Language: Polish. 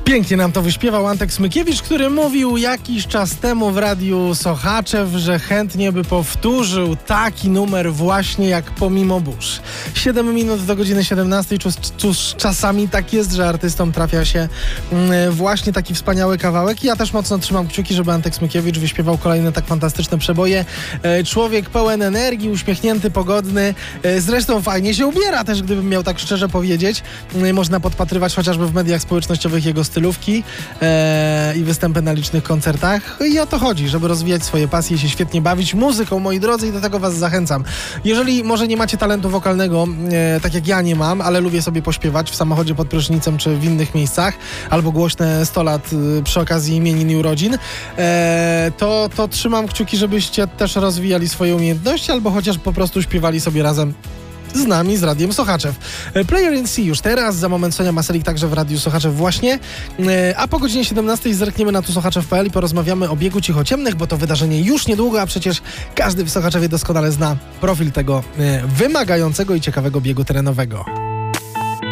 Pięknie nam to wyśpiewał Antek Smykiewicz, który mówił jakiś czas temu w Radiu Sochaczew, że chętnie by powtórzył taki numer właśnie jak Pomimo burz. 7 minut do godziny 17. Cóż, czasami tak jest, że artystom trafia się właśnie taki wspaniały kawałek. Ja też mocno trzymam kciuki, żeby Antek Smykiewicz wyśpiewał kolejne tak fantastyczne przeboje. Człowiek pełen energii, uśmiechnięty, pogodny. Zresztą fajnie się ubiera też, gdybym miał tak szczerze powiedzieć. Można podpatrywać chociażby w mediach społecznościowych jego stylówki i występy na licznych koncertach. I o to chodzi, żeby rozwijać swoje pasje i się świetnie bawić muzyką, moi drodzy, i do tego was zachęcam. Jeżeli może nie macie talentu wokalnego, tak jak ja nie mam, ale lubię sobie pośpiewać w samochodzie pod prysznicem czy w innych miejscach, albo głośne 100 lat przy okazji imienin i urodzin, to trzymam kciuki, żebyście też rozwijali swoje umiejętności, albo chociaż po prostu śpiewali sobie razem z nami, z Radiem Sochaczew. Player in C już teraz, za moment Sonia Maselik także w Radiu Sochaczew właśnie, a po godzinie 17 zerkniemy na tusochaczew.pl i porozmawiamy o biegu cichociemnych, bo to wydarzenie już niedługo, a przecież każdy w Sochaczewie doskonale zna profil tego wymagającego i ciekawego biegu terenowego.